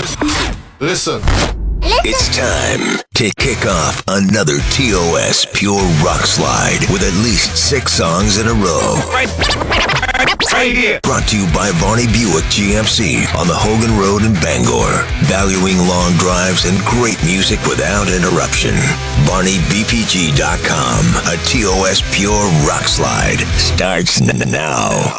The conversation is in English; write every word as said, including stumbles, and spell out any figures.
Listen. It's time to kick off another T O S Pure Rock Slide with at least six songs in a row. Right, right here. Brought to you by Varney Buick G M C on the Hogan Road in Bangor. Valuing long drives and great music without interruption. Varney B P G dot com. A T O S Pure Rock Slide starts n- now.